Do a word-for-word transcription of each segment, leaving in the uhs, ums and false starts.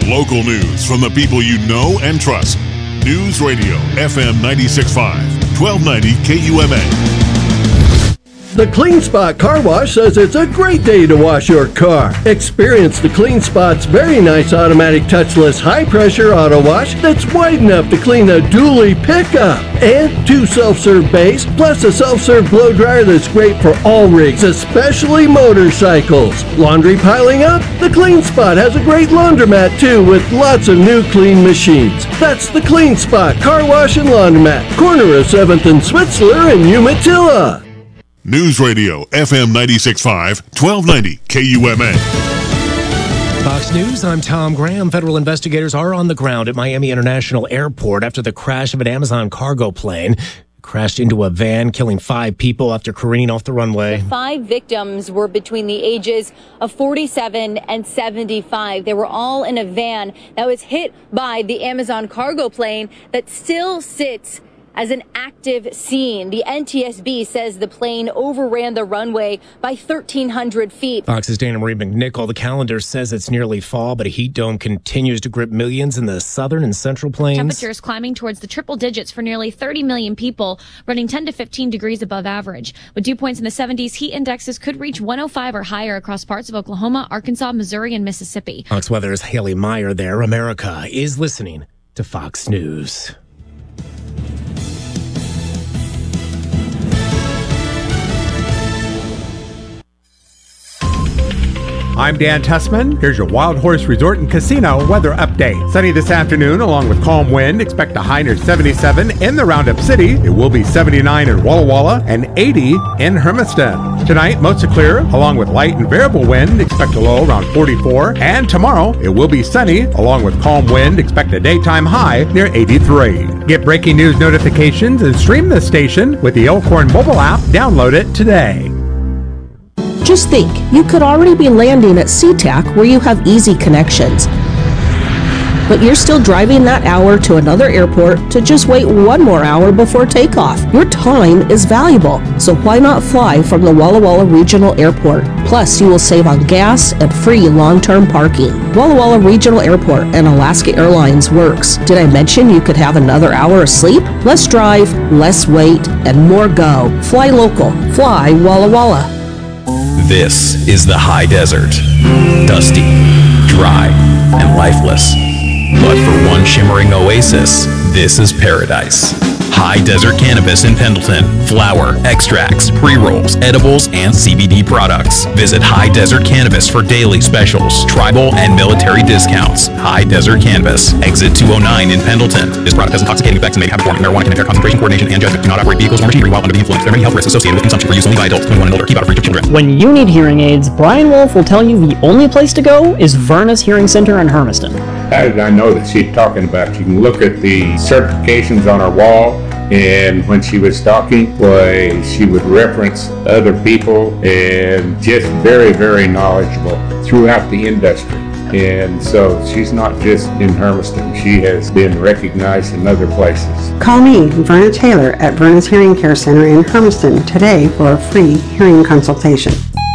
Local news from the people you know and trust. News Radio F M ninety-six point five, twelve ninety K U M A. The Clean Spot Car Wash says it's a great day to wash your car. Experience the Clean Spot's very nice automatic touchless high-pressure auto wash that's wide enough to clean a dually pickup. And two self-serve bays, plus a self-serve blow dryer that's great for all rigs, especially motorcycles. Laundry piling up? The Clean Spot has a great laundromat too, with lots of new clean machines. That's the Clean Spot Car Wash and Laundromat, corner of seventh and Switzler in Umatilla. News Radio F M ninety-six point five, twelve ninety K U M A. Fox News, I'm Tom Graham. Federal investigators are on the ground at Miami International Airport after the crash of an Amazon cargo plane. It crashed into a van, killing five people after careening off the runway. The five victims were between the ages of forty-seven and seventy-five. They were all in a van that was hit by the Amazon cargo plane that still sits as an active scene. The N T S B says the plane overran the runway by thirteen hundred feet. Fox's Dana Marie McNichol. The calendar says it's nearly fall, but a heat dome continues to grip millions in the southern and central plains. Temperatures climbing towards the triple digits for nearly thirty million people, running ten to fifteen degrees above average. With dew points in the seventies, heat indexes could reach one oh five or higher across parts of Oklahoma, Arkansas, Missouri, and Mississippi. Fox Weather's Haley Meyer there. America is listening to Fox News. I'm Dan Tussman. Here's your Wild Horse Resort and Casino weather update. Sunny this afternoon along with calm wind. Expect a high near seventy-seven in the Roundup City. It will be seventy-nine in Walla Walla and eighty in Hermiston. Tonight, mostly clear along with light and variable wind. Expect a low around forty-four. And tomorrow, it will be sunny along with calm wind. Expect a daytime high near eighty-three. Get breaking news notifications and stream the station with the Elkhorn mobile app. Download it today. Just think, you could already be landing at SeaTac where you have easy connections. But you're still driving that hour to another airport to just wait one more hour before takeoff. Your time is valuable, so why not fly from the Walla Walla Regional Airport? Plus, you will save on gas and free long-term parking. Walla Walla Regional Airport and Alaska Airlines works. Did I mention you could have another hour of sleep? Less drive, less wait, and more go. Fly local. Fly Walla Walla. This is the high desert. Dusty, dry, and lifeless. But for one shimmering oasis, this is paradise. High Desert Cannabis in Pendleton. Flower, extracts, pre-rolls, edibles, and C B D products. Visit High Desert Cannabis for daily specials, tribal, and military discounts. High Desert Cannabis. Exit two oh nine in Pendleton. This product has intoxicating effects and may have a form of marijuana can impair concentration, coordination, and judgment. Do not operate vehicles or machinery while under the influence. There are many health risks associated with consumption for use only by adults twenty-one and older. Keep out of reach of children. When you need hearing aids, Brian Wolf will tell you the only place to go is Vernus Hearing Center in Hermiston. How did I know that she's talking about? You can look at the certifications on her wall, and when she was talking, boy, she would reference other people and just very, very knowledgeable throughout the industry. And so she's not just in Hermiston, she has been recognized in other places. Call me, Verna Taylor, at Verna's Hearing Care Center in Hermiston today for a free hearing consultation.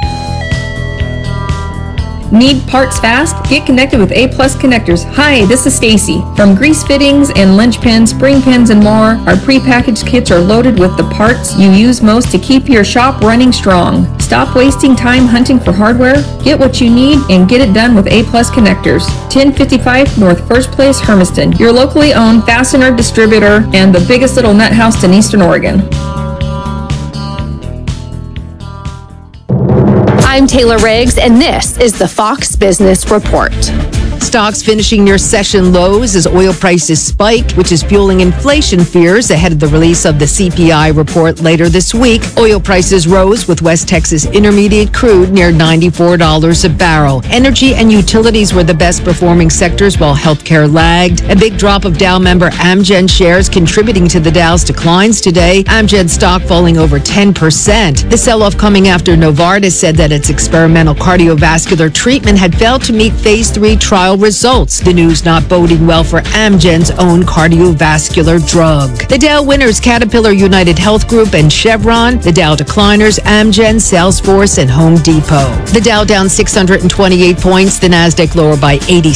Need parts fast? Get connected with A Plus Connectors. Hi, this is Stacy. From grease fittings and linch pins, spring pins, and more, our prepackaged kits are loaded with the parts you use most to keep your shop running strong. Stop wasting time hunting for hardware. Get what you need and get it done with A Plus Connectors. ten fifty-five North First Place, Hermiston. Your locally owned fastener distributor and the biggest little nut house in Eastern Oregon. I'm Taylor Riggs, and this is the Fox Business Report. Stocks finishing near session lows as oil prices spiked, which is fueling inflation fears ahead of the release of the C P I report later this week. Oil prices rose with West Texas Intermediate crude near ninety-four dollars a barrel. Energy and utilities were the best performing sectors while healthcare lagged. A big drop of Dow member Amgen shares contributing to the Dow's declines today. Amgen stock falling over ten percent. The sell-off coming after Novartis said that its experimental cardiovascular treatment had failed to meet phase three trial results. The news not boding well for Amgen's own cardiovascular drug. The Dow winners Caterpillar United Health Group and Chevron. The Dow decliners Amgen, Salesforce, and Home Depot. The Dow down six hundred twenty-eight points. The Nasdaq lower by eighty.